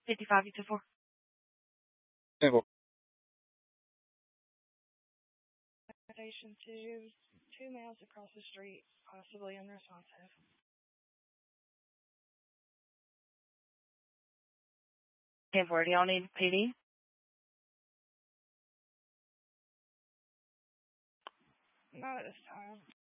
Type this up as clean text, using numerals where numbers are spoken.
55 to 4. Info. Station 2 males across the street, possibly unresponsive. 10-4, do y'all need PD? Not at this time.